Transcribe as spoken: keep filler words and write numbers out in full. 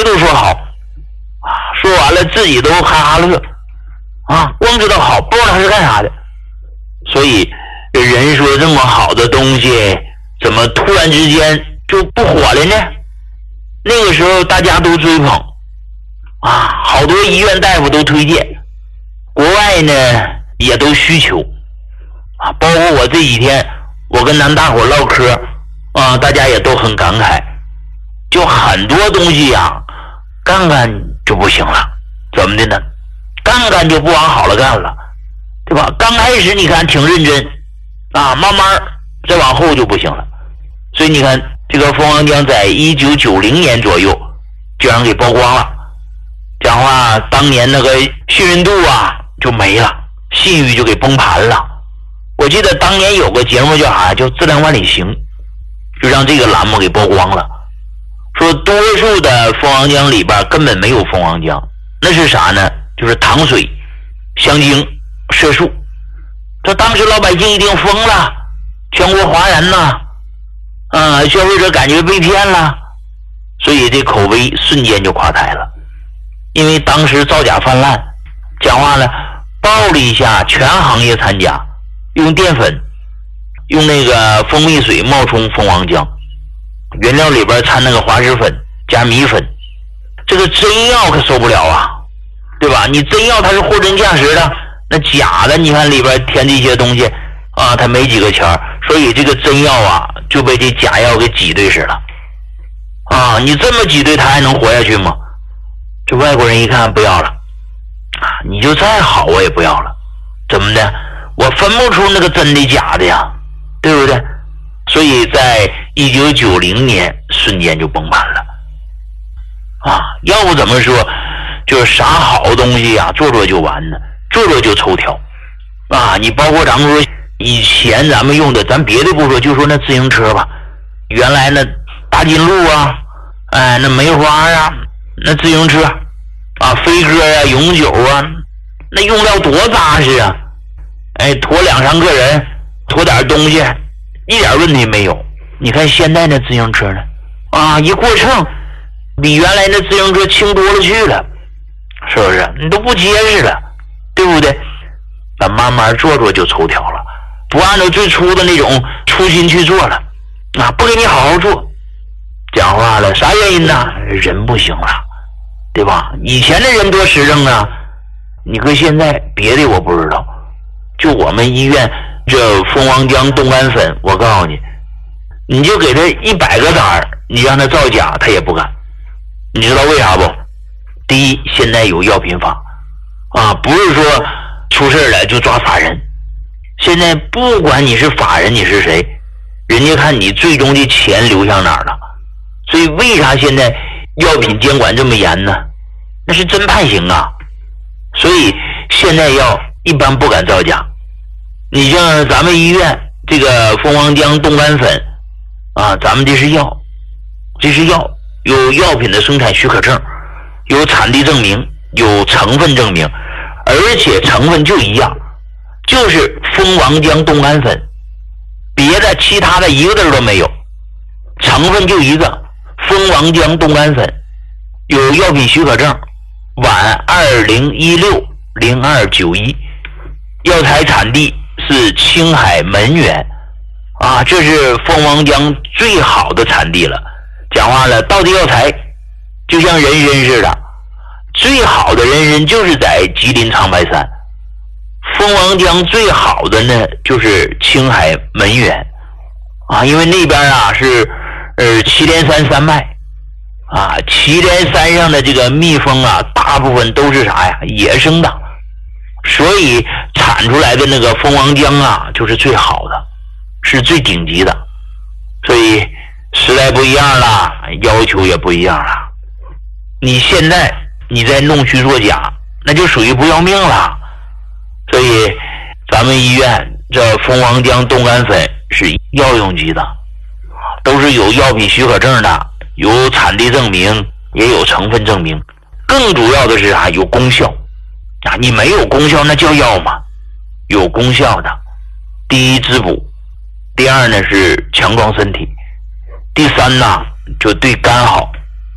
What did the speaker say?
谁都说好啊，说完了自己都哈哈乐啊，光知道好，不知道它是干啥的。所以人说这么好的东西，怎么突然之间就不火了呢？那个时候大家都追捧啊，好多医院大夫都推荐，国外呢也都需求啊，包括我这几天我跟咱大伙唠嗑啊，大家也都很感慨，就很多东西呀、啊，干干就不行了，怎么的呢？干干就不往好了干了，对吧？刚开始你看挺认真啊，慢慢再往后就不行了。所以你看这个蜂王浆在一九九零年左右就让给曝光了，讲话当年那个信任度啊就没了，信誉就给崩盘了。我记得当年有个节目叫啥，叫质量万里行，就让这个栏目给曝光了，说多数的蜂王浆里边根本没有蜂王浆，那是啥呢？就是糖水、香精、色素。这当时老百姓一定疯了，全国哗然呐，啊，消费者感觉被骗了，所以这口碑瞬间就垮台了。因为当时造假泛滥，讲话了，爆了一下全行业掺假，用淀粉、用那个蜂蜜水冒充蜂王浆，原料里边掺那个滑石粉加米粉，这个真药可受不了啊，对吧？你真药它是货真价实的，那假的你看里边填这些东西啊，它没几个钱，所以这个真药啊就被这假药给挤兑死了啊！你这么挤兑它还能活下去吗？这外国人一看不要了啊，你就再好我也不要了，怎么的？我分不出那个真的假的呀，对不对？所以在一九九零年瞬间就崩盘了啊！要不怎么说就是啥好东西呀、啊，做做就完呢，做做就抽条啊！你包括咱们说以前咱们用的，咱别的不说，就说那自行车吧，原来那大金鹿啊，哎，那梅花啊，那自行车啊，飞鸽啊，永久啊，那用料多扎实啊！哎，驮两三个人，驮点东西，一点问题没有。你看现在那自行车呢，啊，一过秤，比原来那自行车轻多了去了，是不是？你都不结实了，对不对？咱慢慢做做就抽条了，不按照最初的那种初心去做了，啊，不给你好好做，讲话了，啥原因呢？人不行了，对吧？以前的人多实诚啊，你搁现在别的我不知道。就我们医院这蜂王浆冻干粉，我告诉你，你就给他一百个单儿，你让他造假，他也不敢。你知道为啥不？第一，现在有药品法啊，不是说出事了就抓法人。现在不管你是法人你是谁，人家看你最终的钱流向哪儿了。所以为啥现在药品监管这么严呢？那是真判刑啊。所以现在药一般不敢造假。你像咱们医院这个蜂王浆冻干粉啊，咱们这是药，这是药，有药品的生产许可证，有产地证明，有成分证明，而且成分就一样，就是蜂王浆冻干粉，别的其他的一个字都没有，成分就一个，蜂王浆冻干粉，有药品许可证，皖二零一六零二九一，药材产地是青海门源啊，这是蜂王浆最好的产地了。讲话了，道地药材就像人参似的，最好的人参就是在吉林长白山，蜂王浆最好的呢就是青海门源啊，因为那边啊是呃祁连山山脉啊，祁连山上的这个蜜蜂啊，大部分都是啥呀？野生的，所以产出来的那个蜂王浆啊，就是最好的，是最顶级的。所以时代不一样了，要求也不一样了。你现在你在弄虚作假，那就属于不要命了。所以咱们医院这蜂王浆冻干粉是药用级的，都是有药品许可证的，有产地证明，也有成分证明。更主要的是啊，有功效啊！你没有功效那叫药吗？有功效的，第一滋补，第二呢是强壮身体，第三呢就对肝好